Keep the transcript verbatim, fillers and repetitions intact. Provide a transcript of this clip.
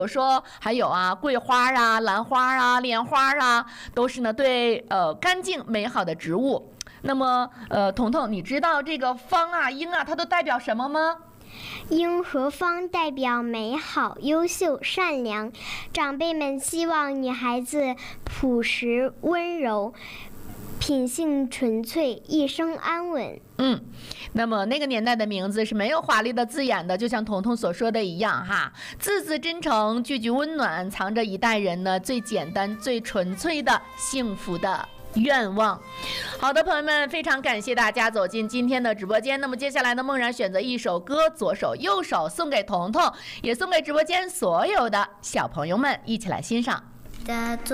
我说还有啊，桂花啊、兰花啊、莲花啊，都是呢对呃干净美好的植物。那么呃，彤彤，你知道这个芳啊、英啊，它都代表什么吗？ 英和芳代表美好、优秀、善良。长辈们希望女孩子朴实温柔，品性纯粹，一生安稳。 嗯，那么那个年代的名字是没有华丽的字眼的，就像彤彤所说的一样哈，字字真诚，句句温暖，藏着一代人呢最简单、最纯粹的幸福的愿望。好的，朋友们，非常感谢大家走进今天的直播间。那么接下来呢，梦然选择一首歌，左手右手送给彤彤，也送给直播间所有的小朋友们，一起来欣赏。